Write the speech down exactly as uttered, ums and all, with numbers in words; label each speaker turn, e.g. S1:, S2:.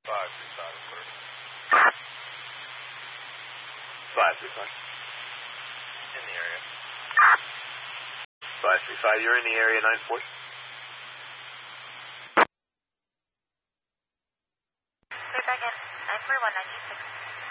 S1: five three five, clear.
S2: five three five.
S1: In the area.
S2: five three five, you're in the area, nine four.
S3: Clear back in, nine four one nine two six.